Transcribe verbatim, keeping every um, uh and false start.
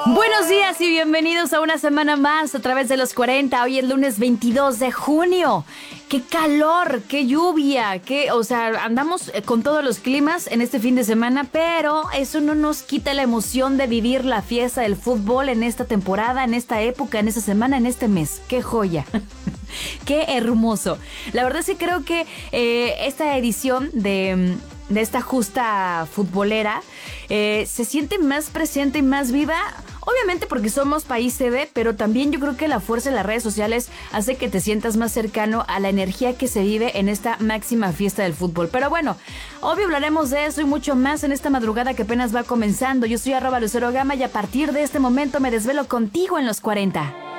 Buenos días y bienvenidos a una semana más a través de los cuarenta. Hoy es lunes veintidós de junio. ¡Qué calor! ¡Qué lluvia! ¡Qué, o sea, andamos con todos los climas en este fin de semana, pero eso no nos quita la emoción de vivir la fiesta del fútbol en esta temporada, en esta época, en esta semana, en este mes. ¡Qué joya! ¡Qué hermoso! La verdad sí creo que eh, esta edición de... de esta justa futbolera, eh, se siente más presente y más viva, obviamente porque somos país sede, pero también yo creo que la fuerza de las redes sociales hace que te sientas más cercano a la energía que se vive en esta máxima fiesta del fútbol. Pero bueno, obvio hablaremos de eso y mucho más en esta madrugada que apenas va comenzando. Yo soy arroba Lucero Gama y a partir de este momento me desvelo contigo en los cuarenta.